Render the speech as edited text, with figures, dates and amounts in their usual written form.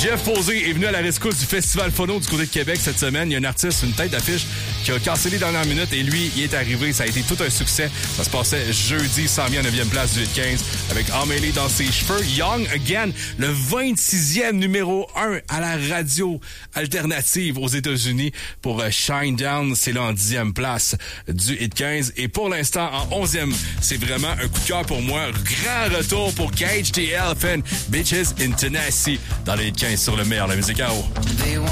Jeff Posé est venu à la rescousse du Festival Phono du côté de Québec cette semaine. Il y a un artiste, une tête d'affiche, qui a cassé les dernières minutes et lui, il est arrivé. Ça a été tout un succès. Ça se passait jeudi, 100 en 9e place du 8-15 avec Amélie dans ses cheveux. Young Again, le 26e numéro 1 à la radio alternative aux États-Unis pour Shine Down. C'est là en 10e place du 8-15. Et pour l'instant, en 11e, c'est vraiment un coup de cœur pour moi. Grand retour pour Cage the Elephant, Bitches in Tennessee dans les 15 sur le meilleur de la musique à eau.